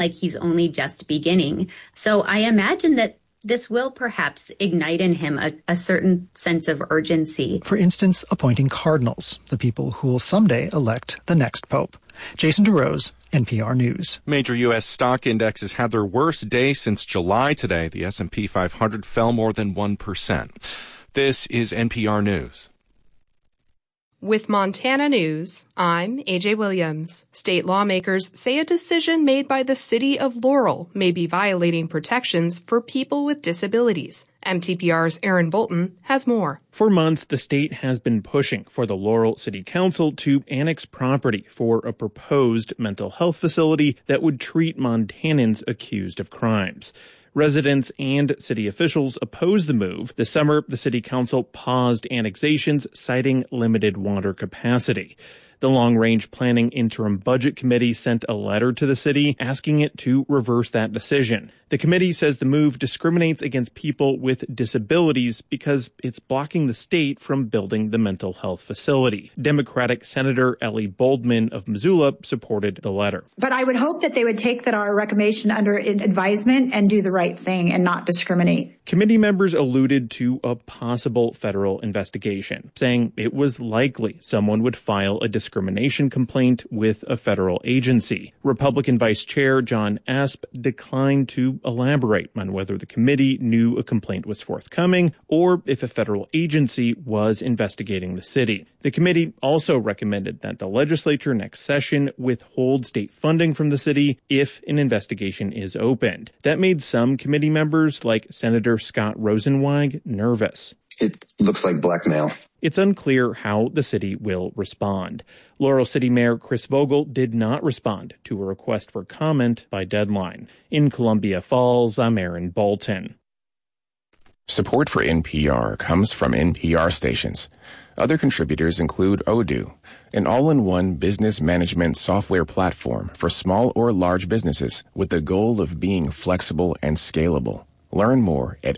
like he's only just beginning. So I imagine that this will perhaps ignite in him a certain sense of urgency. For instance, appointing cardinals, the people who will someday elect the next pope. Jason DeRose, NPR News. Major U.S. stock indexes had their worst day since July today. The S&P 500 fell more than 1%. This is NPR News. With Montana News, I'm AJ Williams. State lawmakers say a decision made by the city of Laurel may be violating protections for people with disabilities. MTPR's Aaron Bolton has more. For months, the state has been pushing for the Laurel City Council to annex property for a proposed mental health facility that would treat Montanans accused of crimes. Residents and city officials opposed the move. This summer, the city council paused annexations, citing limited water capacity. The Long-Range Planning Interim Budget Committee sent a letter to the city asking it to reverse that decision. The committee says the move discriminates against people with disabilities because it's blocking the state from building the mental health facility. Democratic Senator Ellie Boldman of Missoula supported the letter. But I would hope that they would take our recommendation under advisement and do the right thing and not discriminate. Committee members alluded to a possible federal investigation, saying it was likely someone would file a discrimination complaint with a federal agency. Republican Vice Chair John Esp declined to elaborate on whether the committee knew a complaint was forthcoming or if a federal agency was investigating the city. The committee also recommended that the legislature next session withhold state funding from the city if an investigation is opened. That made some committee members, like Senator Scott Rosenweig, nervous. It looks like blackmail. It's unclear how the city will respond. Laurel City Mayor Chris Vogel did not respond to a request for comment by deadline. In Columbia Falls, I'm Aaron Bolton. Support for NPR comes from NPR stations. Other contributors include Odoo, an all-in-one business management software platform for small or large businesses with the goal of being flexible and scalable. Learn more at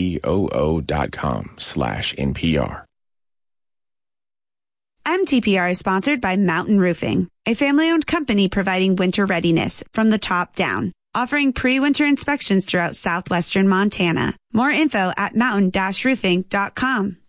odoo.com/NPR. MTPR is sponsored by Mountain Roofing, a family-owned company providing winter readiness from the top down, offering pre-winter inspections throughout southwestern Montana. More info at mountain-roofing.com.